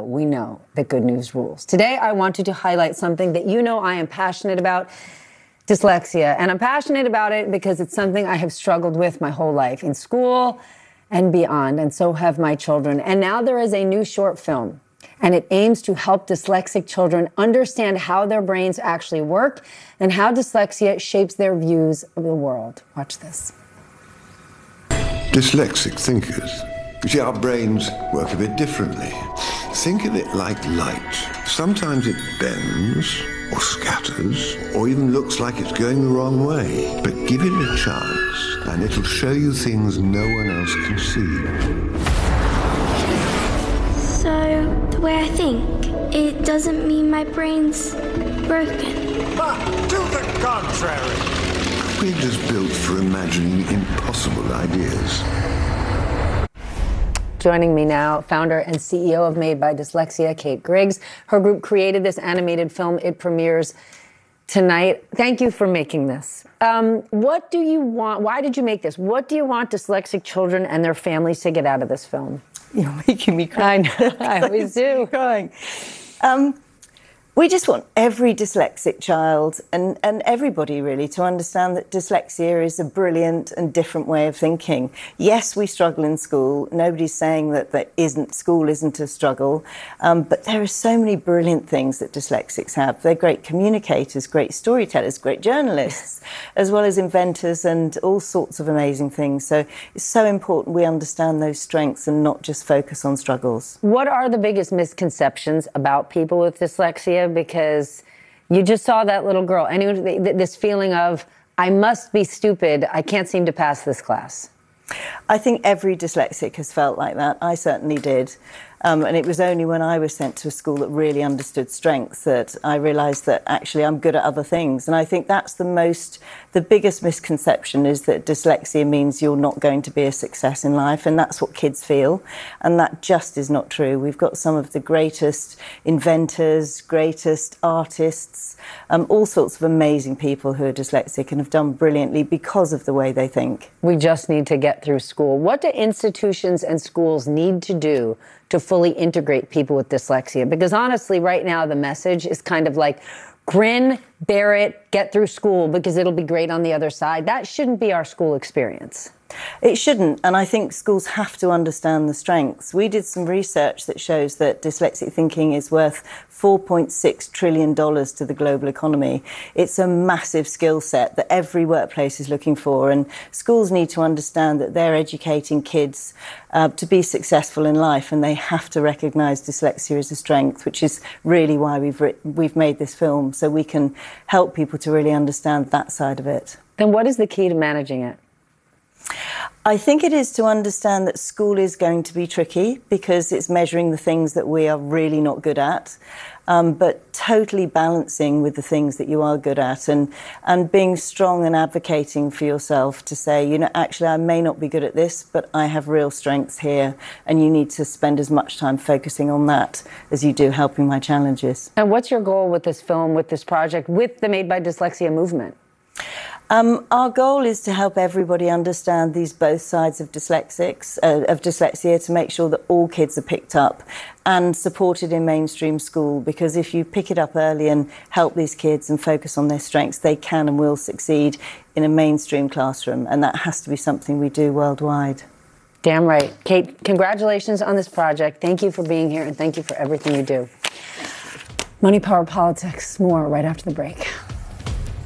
we know that good news rules. Today, I wanted to highlight something that you know I am passionate about, dyslexia. And I'm passionate about it because it's something I have struggled with my whole life in school and beyond, and so have my children. And now there is a new short film, and it aims to help dyslexic children understand how their brains actually work and how dyslexia shapes their views of the world. Watch this. Dyslexic thinkers. You see, our brains work a bit differently. Think of it like light. Sometimes it bends or scatters or even looks like it's going the wrong way. But give it a chance and it'll show you things no one else can see. So, the way I think, it doesn't mean my brain's broken. To the contrary. We're just built for imagining impossible ideas. Joining me now, founder and CEO of Made by Dyslexia, Kate Griggs. Her group created this animated film. It premieres tonight. Thank you for making this. What do you want? Why did you make this? What do you want dyslexic children and their families to get out of this film? You're making me cry. I know, I always do. Crying. We just want every dyslexic child and everybody really to understand that dyslexia is a brilliant and different way of thinking. Yes, we struggle in school. Nobody's saying that school isn't a struggle, but there are so many brilliant things that dyslexics have. They're great communicators, great storytellers, great journalists, as well as inventors and all sorts of amazing things. So it's so important we understand those strengths and not just focus on struggles. What are the biggest misconceptions about people with dyslexia? Because you just saw that little girl, and this feeling of, I must be stupid, I can't seem to pass this class. I think every dyslexic has felt like that. I certainly did. And it was only when I was sent to a school that really understood strengths that I realised that actually I'm good at other things. And I think that's the biggest misconception is that dyslexia means you're not going to be a success in life. And that's what kids feel. And that just is not true. We've got some of the greatest inventors, greatest artists, all sorts of amazing people who are dyslexic and have done brilliantly because of the way they think. We just need to get through school. What do institutions and schools need to do to fully integrate people with dyslexia? Because honestly, right now, the message is kind of like, grin, bear it, get through school because it'll be great on the other side. That shouldn't be our school experience. It shouldn't, and I think schools have to understand the strengths. We did some research that shows that dyslexic thinking is worth $4.6 trillion to the global economy. It's a massive skill set that every workplace is looking for, and schools need to understand that they're educating kids to be successful in life, and they have to recognise dyslexia as a strength, which is really why we've made this film, so we can help people to really understand that side of it. Then what is the key to managing it? I think it is to understand that school is going to be tricky because it's measuring the things that we are really not good at, but totally balancing with the things that you are good at and being strong and advocating for yourself to say, you know, actually, I may not be good at this, but I have real strengths here, and you need to spend as much time focusing on that as you do helping my challenges. And what's your goal with this film, with this project, with the Made by Dyslexia movement? Our goal is to help everybody understand these both sides of dyslexia to make sure that all kids are picked up and supported in mainstream school, because if you pick it up early and help these kids and focus on their strengths, they can and will succeed in a mainstream classroom, and that has to be something we do worldwide. Damn right. Kate, congratulations on this project. Thank you for being here, and thank you for everything you do. Money, Power, Politics, more right after the break.